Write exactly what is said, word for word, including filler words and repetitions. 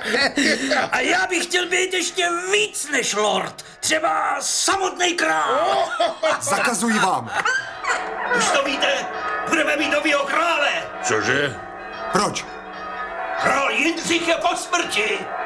A já bych chtěl být ještě víc než lord. Třeba samotný král. Zakazuji vám. Už to víte, budeme mít novýho krále. Cože? Proč? Král Jindřich je po smrti.